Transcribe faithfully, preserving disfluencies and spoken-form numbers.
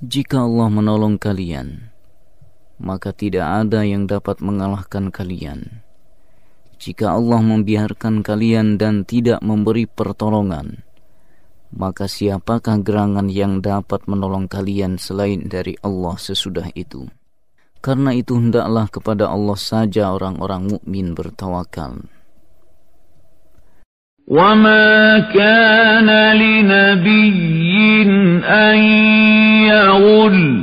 Jika Allah menolong kalian, maka tidak ada yang dapat mengalahkan kalian. Jika Allah membiarkan kalian dan tidak memberi pertolongan, maka siapakah gerangan yang dapat menolong kalian selain dari Allah sesudah itu? Karena itu hendaklah kepada Allah saja orang-orang mukmin bertawakal. وَمَا كَانَ لِنَبِيٍّ أَن يَغُلَّ